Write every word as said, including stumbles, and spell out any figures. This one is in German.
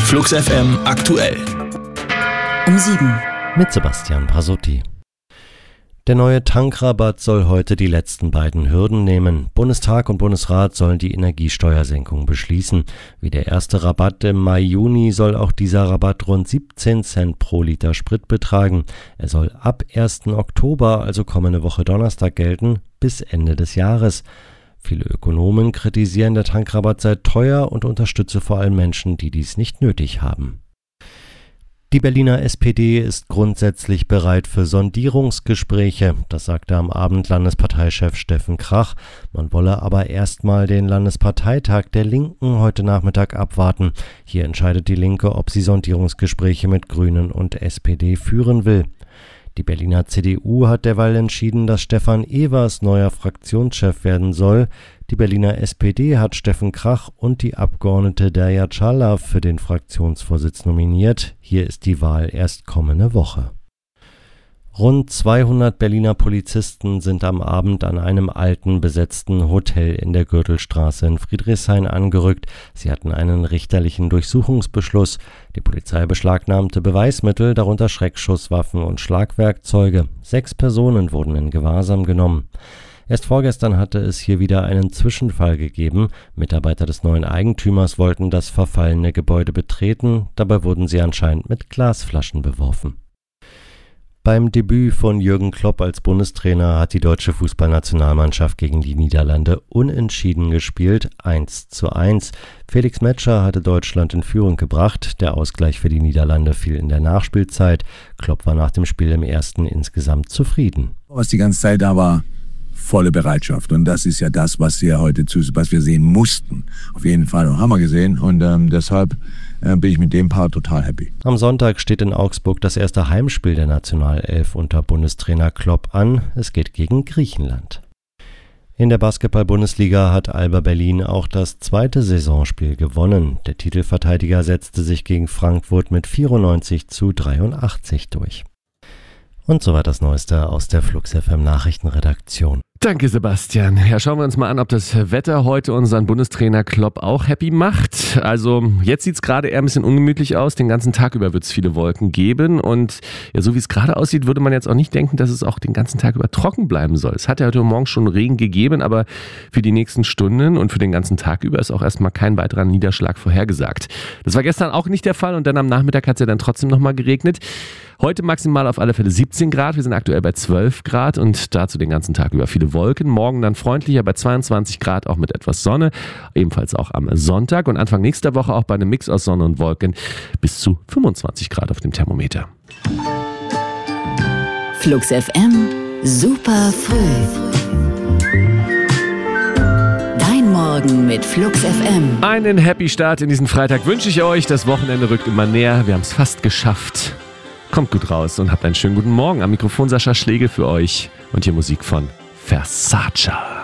Flux F M aktuell. Um sieben. Mit Sebastian Pasotti. Der neue Tankrabatt soll heute die letzten beiden Hürden nehmen. Bundestag und Bundesrat sollen die Energiesteuersenkung beschließen. Wie der erste Rabatt im Mai-Juni soll auch dieser Rabatt rund siebzehn Cent pro Liter Sprit betragen. Er soll ab ersten Oktober, also kommende Woche Donnerstag, gelten, bis Ende des Jahres. Viele Ökonomen kritisieren, der Tankrabatt sei teuer und unterstütze vor allem Menschen, die dies nicht nötig haben. Die Berliner S P D ist grundsätzlich bereit für Sondierungsgespräche. Das sagte am Abend Landesparteichef Steffen Krach. Man wolle aber erstmal den Landesparteitag der Linken heute Nachmittag abwarten. Hier entscheidet die Linke, ob sie Sondierungsgespräche mit Grünen und S P D führen will. Die Berliner C D U hat derweil entschieden, dass Stefan Evers neuer Fraktionschef werden soll. Die Berliner S P D hat Steffen Krach und die Abgeordnete Derya Çağlar für den Fraktionsvorsitz nominiert. Hier ist die Wahl erst kommende Woche. Rund zweihundert Berliner Polizisten sind am Abend an einem alten, besetzten Hotel in der Gürtelstraße in Friedrichshain angerückt. Sie hatten einen richterlichen Durchsuchungsbeschluss. Die Polizei beschlagnahmte Beweismittel, darunter Schreckschusswaffen und Schlagwerkzeuge. Sechs Personen wurden in Gewahrsam genommen. Erst vorgestern hatte es hier wieder einen Zwischenfall gegeben. Mitarbeiter des neuen Eigentümers wollten das verfallene Gebäude betreten. Dabei wurden sie anscheinend mit Glasflaschen beworfen. Beim Debüt von Jürgen Klopp als Bundestrainer hat die deutsche Fußballnationalmannschaft gegen die Niederlande unentschieden gespielt, eins zu eins. Felix Metscher hatte Deutschland in Führung gebracht. Der Ausgleich für die Niederlande fiel in der Nachspielzeit. Klopp war nach dem Spiel im ersten insgesamt zufrieden. Was die ganze Zeit da war, volle Bereitschaft. Und das ist ja das, was wir heute zu, was wir sehen mussten. Auf jeden Fall haben wir gesehen. Und ähm, deshalb äh, bin ich mit dem Part total happy. Am Sonntag steht in Augsburg das erste Heimspiel der Nationalelf unter Bundestrainer Klopp an. Es geht gegen Griechenland. In der Basketball-Bundesliga hat Alba Berlin auch das zweite Saisonspiel gewonnen. Der Titelverteidiger setzte sich gegen Frankfurt mit vierundneunzig zu dreiundachtzig durch. Und soweit das Neueste aus der Flux F M Nachrichtenredaktion. Danke, Sebastian. Ja, schauen wir uns mal an, ob das Wetter heute unseren Bundestrainer Klopp auch happy macht. Also jetzt sieht es gerade eher ein bisschen ungemütlich aus. Den ganzen Tag über wird es viele Wolken geben. Und ja, so wie es gerade aussieht, würde man jetzt auch nicht denken, dass es auch den ganzen Tag über trocken bleiben soll. Es hat ja heute Morgen schon Regen gegeben, aber für die nächsten Stunden und für den ganzen Tag über ist auch erstmal kein weiterer Niederschlag vorhergesagt. Das war gestern auch nicht der Fall und dann am Nachmittag hat es ja dann trotzdem nochmal geregnet. Heute maximal auf alle Fälle siebzehn Grad, wir sind aktuell bei zwölf Grad und dazu den ganzen Tag über viele Wolken. Morgen dann freundlicher bei zweiundzwanzig Grad, auch mit etwas Sonne, ebenfalls auch am Sonntag und Anfang nächster Woche auch bei einem Mix aus Sonne und Wolken bis zu fünfundzwanzig Grad auf dem Thermometer. Flux F M, super früh. Dein Morgen mit Flux F M. Einen Happy Start in diesen Freitag wünsche ich euch. Das Wochenende rückt immer näher, wir haben es fast geschafft. Kommt gut raus und habt einen schönen guten Morgen. Am Mikrofon Sascha Schlegel für euch und hier Musik von Versace.